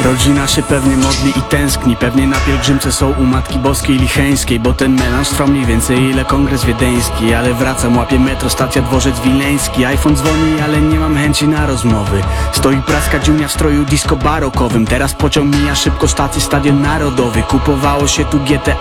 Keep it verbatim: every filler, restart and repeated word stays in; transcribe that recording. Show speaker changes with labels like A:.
A: Rodzina się pewnie modli i tęskni, pewnie na pielgrzymce są u Matki Boskiej Licheńskiej, bo ten melanż trwa mniej więcej ile kongres wiedeński. Ale wracam, łapię metro, stacja dworzec wileński. iPhone dzwoni, ale nie mam chęci na rozmowy. Stoi praska dziunia w stroju disco barokowym. Teraz pociąg mija szybko stację, Stadion Narodowy. Kupowało się tu G T